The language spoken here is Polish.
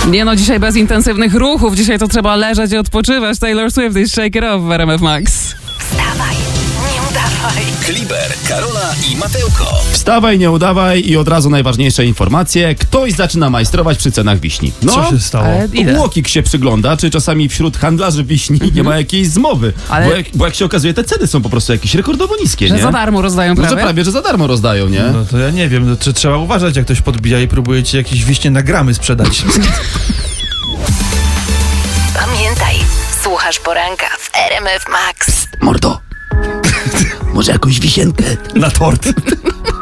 Nie no, dzisiaj bez intensywnych ruchów, dzisiaj to trzeba leżeć i odpoczywać. Taylor Swift i Shake It Off w RMF Max. Wstawaj, nie udawaj. Kliber, Karola i Mateuko. Wstawaj, nie udawaj i od razu najważniejsze informacje. Ktoś zaczyna majstrować przy cenach wiśni. Co się stało? Łokik się przygląda, czy czasami wśród handlarzy wiśni nie ma jakiejś zmowy. Ale- Bo jak się okazuje, te ceny są po prostu jakieś rekordowo niskie, Że nie? za darmo rozdają No, że prawie? prawie, że za darmo rozdają, nie? No to ja nie wiem, no, czy trzeba uważać, jak ktoś podbija i próbuje ci jakieś wiśnie na gramy sprzedać. Pamiętaj, słuchasz poranka w RMF Max. Mordo, może jakąś wisienkę? Na tort.